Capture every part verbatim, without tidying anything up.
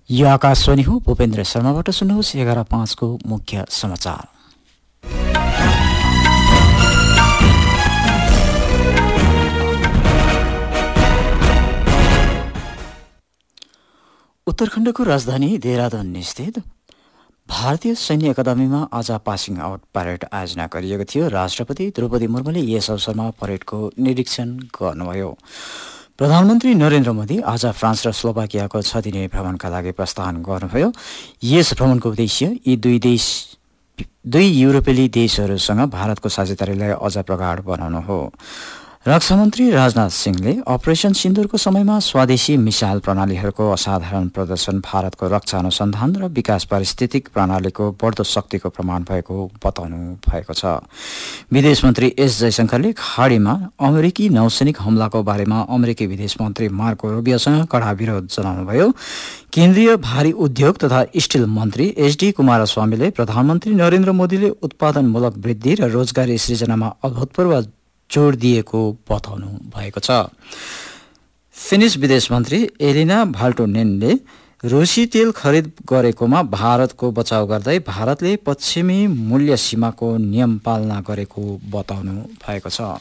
यो आकाशवाणी हो। भूपेन्द्र शर्माबाट सुन्नुहोस् एघार पाँचको मुख्य समाचार। उत्तराखण्डको राजधानी देहरादून स्थित भारतीय सैन्य अकादमीमा आज पासिङ आउट परेड आयोजना गरिएको थियो। राष्ट्रपति द्रौपदी मुर्मुले यस अवसरमा परेडको निरीक्षण गर्नुभयो। प्रधानमन्त्री नरेन्द्र मोदी आज फ्रान्स र स्लोभाकियाको छ दिने भ्रमणका लागि प्रस्थान गर्नुभयो। यस भ्रमणको उद्देश्य यी दुई देश दुई युरोपेली देशहरूसँग भारतको साझेदारीलाई अझ प्रगाढ बनाउनु हो। रक्षामन्त्री राजनाथ सिंहले अपरेसन सिन्दुरको समयमा स्वदेशी मिसाइल प्रणालीहरूको असाधारण प्रदर्शन भारतको रक्षा अनुसन्धान र विकास पारिस्थितिक प्रणालीको बढ्दो शक्तिको प्रमाण भएको बताउनु भएको छ। विदेश मन्त्री एस जयशंकरले खाडीमा अमेरिकी नौसैनिक हमलाको बारेमा अमेरिकी विदेश मन्त्री मार्को रुबियोसँग कडा विरोध जनाउनुभयो। केन्द्रीय भारी उद्योग तथा स्टिल मन्त्री एचडी कुमारस्वामीले प्रधानमन्त्री नरेन्द्र मोदीले उत्पादनमूलक वृद्धि र रोजगारी सृजनामा अभूतपूर्व जोड दिएको बताउनु भएको छ। फिनिस विदेश मन्त्री एलिना भाल्टोनेनले रुसी तेल खरिद गरेकोमा भारतको बचाउ गर्दै भारतले पश्चिमी मूल्य सीमाको नियम पालना गरेको बताउनु भएको छ।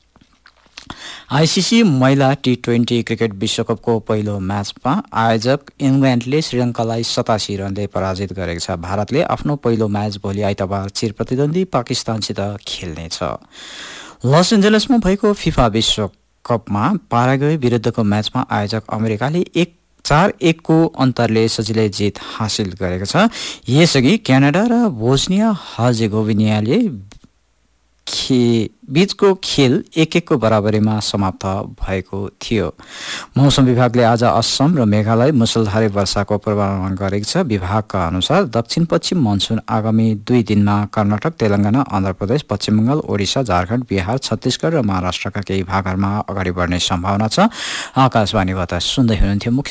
आइसिसी महिला टी ट्वेन्टी क्रिकेट विश्वकपको पहिलो म्याचमा आयोजक इङ्ल्यान्डले श्रीलङ्कालाई सतासी रनले पराजित गरेको छ। भारतले आफ्नो पहिलो म्याच भोलि आइतबार चिर प्रतिद्वन्दी पाकिस्तानसित खेल्नेछ। लस एन्जलसमा भएको फिफा विश्वकपमा पाराग्वे विरुद्धको म्याचमा आयोजक अमेरिकाले एक चार एकको अन्तरले सजिलै जित हासिल गरेको छ। यसअघि क्यानाडा र बोस्निया हर्जेगोभिनियाले खे बीचको खेल एक एकको बराबरीमा समाप्त भएको थियो। मौसम विभागले आज असम र मेघालय मुसलधारे वर्षाको पूर्वानुमान गरेको छ। विभागका अनुसार दक्षिण पश्चिम मनसुन आगामी दुई दिनमा कर्नाटक, तेलंगाना, आन्ध्र प्रदेश, पश्चिम बंगाल, ओडिसा, झारखण्ड, बिहार, छत्तीसगढ र महाराष्ट्रका केही भागहरूमा अगाडि बढ्ने सम्भावना छ। आकाशवाणीबाट सुन्दै हुनुहुन्थ्यो।